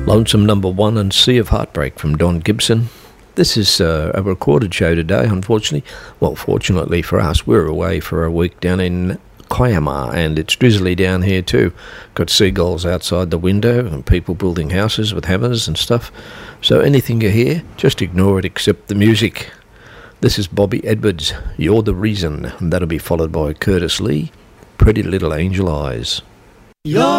Lonesome Number 1 and Sea of Heartbreak from Don Gibson. This is a recorded show today, unfortunately. Well, fortunately for us, we're away for a week down in Kiama, and it's drizzly down here too. Got seagulls outside the window and people building houses with hammers and stuff. So anything you hear, just ignore it except the music. This is Bobby Edwards, You're the Reason, and that'll be followed by Curtis Lee, Pretty Little Angel Eyes. You're